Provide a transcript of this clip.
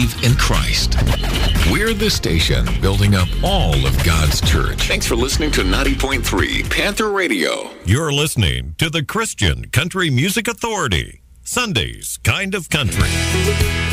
believe in Christ. We're the station building up all of God's church. Thanks for listening to 90.3 Panther Radio. You're listening to the Christian Country Music Authority. Sunday's Kind of Country.